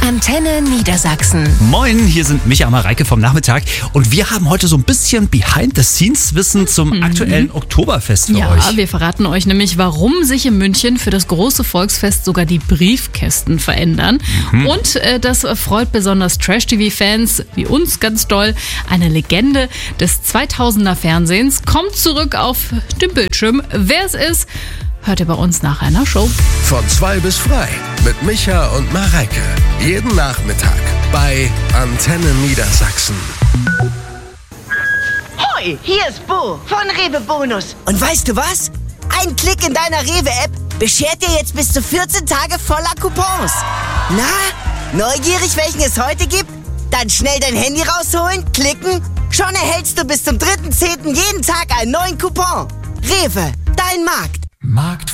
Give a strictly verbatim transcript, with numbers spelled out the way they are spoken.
Antenne Niedersachsen. Moin, hier sind Micha und Mareike vom Nachmittag und wir haben heute so ein bisschen Behind-the-Scenes-Wissen zum mhm. aktuellen Oktoberfest für ja, euch. Ja, wir verraten euch nämlich, warum sich in München für das große Volksfest sogar die Briefkästen verändern. Mhm. Und äh, das freut besonders Trash-T V-Fans wie uns ganz doll. Eine Legende des zweitausender Fernsehens kommt zurück auf dem Bildschirm. Wer es ist, hört ihr bei uns nach einer Show. Von zwei bis frei mit Micha und Mareike. Jeden Nachmittag bei Antenne Niedersachsen. Hoi, hier ist Bo von Rewe Bonus. Und weißt du was? Ein Klick in deiner Rewe-App beschert dir jetzt bis zu vierzehn Tage voller Coupons. Na, neugierig, welchen es heute gibt? Dann schnell dein Handy rausholen, klicken. Schon erhältst du bis zum dritten zehnten jeden Tag einen neuen Coupon. Rewe, dein Markt. Markt